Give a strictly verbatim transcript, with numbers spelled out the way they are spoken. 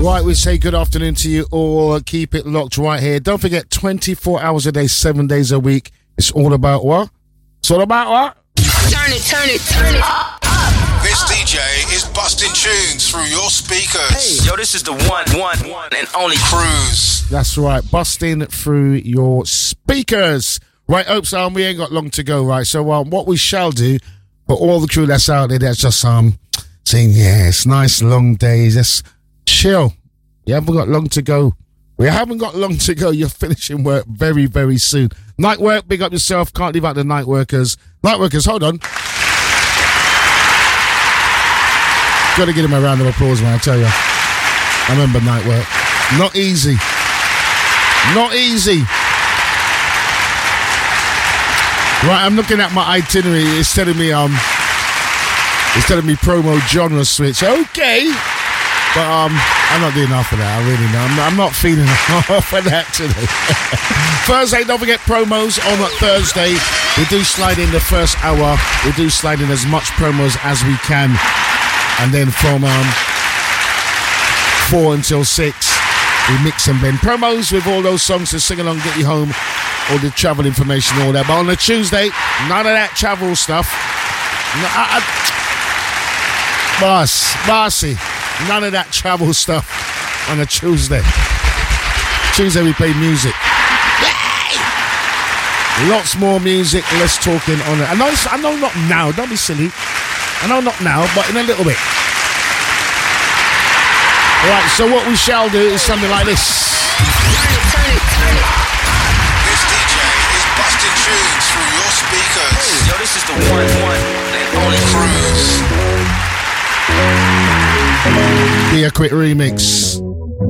Right, we say good afternoon to you all. Keep it locked right here. Don't forget, twenty-four hours a day, seven days a week. It's all about what? It's all about what? Turn it, turn it, turn it up, up. This D J is busting tunes through your speakers. Hey. Yo, this is the one, one, one and only Cruise. That's right, busting through your speakers. Right, Oops, um, we ain't got long to go, right? So um, what we shall do, for all the crew that's out there that's just um saying, yeah, it's nice long days, just chill. You haven't got long to go. We haven't got long to go. You're finishing work very, very soon. Night work, big up yourself. Can't leave out the night workers. Night workers, hold on. Got to give them a round of applause, man, I tell you. I remember night work. Not easy. Not easy. Right, I'm looking at my itinerary. It's telling me, um, it's telling me promo genre switch. Okay. But um, I'm not doing enough of that. I really know. I'm, I'm not feeling enough of that today. Thursday, don't forget promos on that Thursday. We do slide in the first hour. We do slide in as much promos as we can. And then from um, four until six, we mix and blend promos with all those songs to sing along, get you home, all the travel information, all that. But on a Tuesday, none of that travel stuff. No, I, I, boss, bossy. None of that travel stuff on a Tuesday. Tuesday we play music. Yay! Lots more music, less talking on it. I know, it's, I know not now, don't be silly. I know not now, but in a little bit. Right, so what we shall do is something like this. This D J is busting tunes through your speakers. Yo, this is the one, one and only Cruise. Be a quick remix.